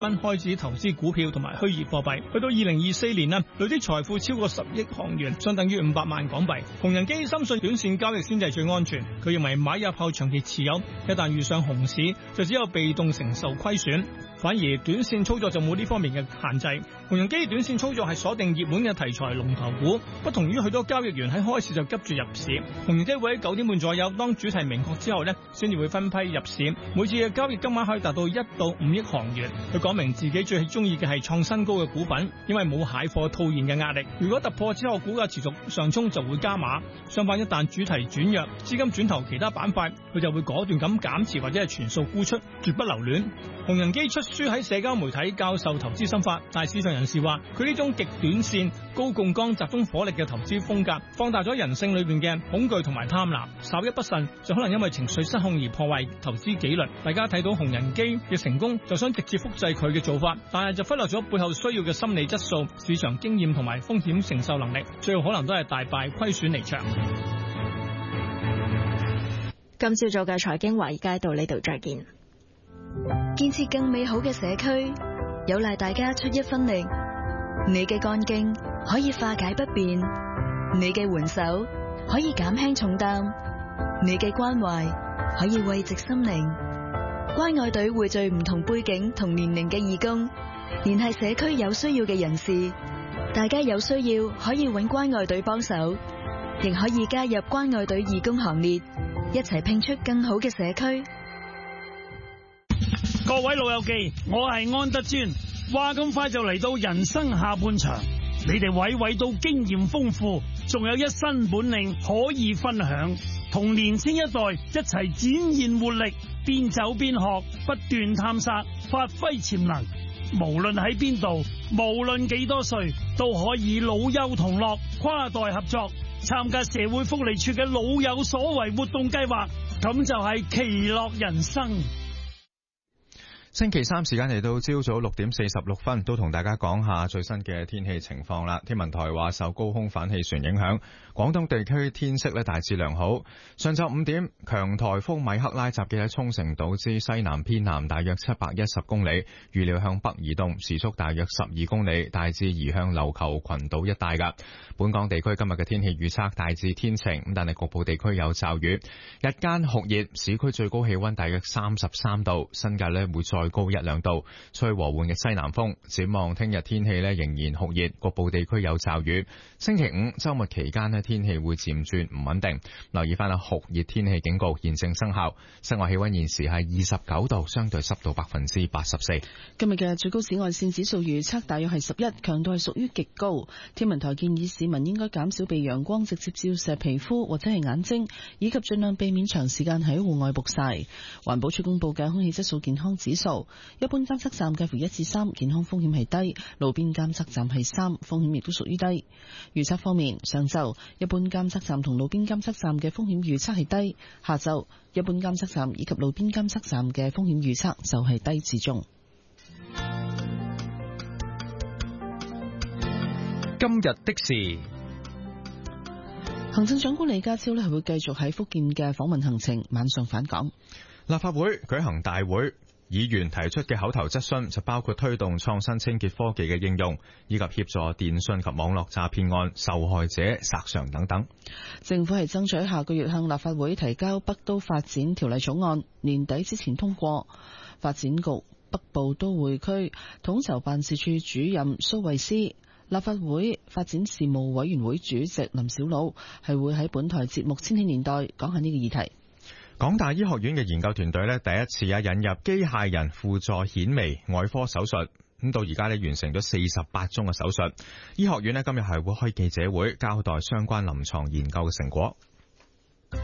蚊開始投資股票同埋虛擬貨幣，去到2024年啦，累積財富超過10億韓元，相等於500萬港幣。洪仁基深信短線交易先至係最安全，佢認為買入後長期持有，一旦遇上熊市，就只有被動承受虧損，反而短線操作就冇呢方面嘅限制。洪仁基短線操作係鎖定熱門嘅題材龍頭股，不同於許多交易員喺開市就急住入市。洪仁基會喺9點半左右，當主題明確之後呢，先至會分批入市，每次嘅交易金額可以達到1到5億韓元。佢講明自己最中意嘅係創新高嘅股份，因為冇蟹貨套現嘅壓力。如果突破之後股價持續上衝就會加碼，相反一旦主題轉弱，資金轉投其他板塊，佢就會果斷咁減持或者係全數沽出，絕不留戀。洪仁基出書喺社交媒體教授投資心法，但係市場人士話佢呢種極短線、高槓桿、集中火力嘅投資風格，放大咗人性裏邊嘅恐懼同埋貪婪，稍一不慎就可能因為情緒失控而破壞投資紀律。大家睇到洪仁基嘅成功，就想直接複製佢嘅做法，但係就忽略咗背後需要嘅心理質素、市場經驗同埋風險承受能力，最後可能都係大敗虧損離場。 今朝早嘅財經華爾街到呢度再見。建設更美好嘅社區，有賴大家出一分力。你嘅幹勁可以化解不便，你嘅援手可以減輕重擔，你嘅關懷可以慰藉心靈。關愛隊匯聚唔同背景同年齡嘅義工，聯繫社區有需要嘅人士。大家有需要可以揾關愛隊幫手，亦可以加入關愛隊義工行列，一齊拼出更好嘅社區。 各位老友記，我係安德尊。話咁快就嚟到人生下半場，你哋娓娓都經驗豐富，仲有一身本領可以分享，同年輕一代一齊展現活力，邊走邊學，不斷探索，發揮潛能。無論喺邊度，無論幾多歲，都可以老幼同樂，跨代合作，參加社會福利處嘅老有所為活動計劃，咁就係其樂人生。 星期三時間嚟到朝早6點46分，都同大家講下最新嘅天氣情況啦。天文台話受高空反氣旋影響，廣東地區天色大致良好。上晝5點，強颱風米克拉集結喺沖繩島之西南偏南大約710公里，預料向北移動，時速大約12公里，大致移向琉球群島一帶噶。本港地區今日嘅天氣預測大致天晴，但係局部地區有驟雨。日間酷熱，市區最高氣溫大約33度，新界會再高1-2度，吹和緩嘅西南風。展望聽日天氣仍然酷熱，局部地區有驟雨。星期五周末期間天氣會漸轉唔穩定，留意翻酷熱天氣警告現正生效。室外氣溫現時係29度，相對濕度84%。 今日嘅最高紫外線指數預測大約係11，強度係屬於極高。天文台建議市民應該減少被陽光直接照射皮膚或者係眼睛，以及盡量避免長時間喺戶外曝曬。環保署公布嘅空氣質素健康指數，一般監測站介乎1至3，健康風險係低；路邊監測站係3，風險亦都屬於低。預測方面，上晝一般監測站同路邊監測站嘅風險預測係低；下晝一般監測站以及路邊監測站嘅風險預測就係低至中。 今日的事， 行政長官李家超係會繼續喺福建嘅訪問行程，晚上返港。 立法會舉行大會，議員提出嘅口頭質詢就包括推動創新清潔科技嘅應用，以及協助電信及網絡詐騙案受害者索償等等。 政府係爭取下個月向立法會提交北都發展條例草案，年底之前通過。發展局北部都會區統籌辦事處主任蘇慧思、立法會發展事務委員會主席林筱魯係會喺本台節目《千禧年代》講下呢個議題。 港大醫學院嘅研究團隊第一次引入機械人輔助顯微外科手術，咁到而家完成咗48宗嘅手術。醫學院今日係會開記者會交代相關臨床研究嘅成果。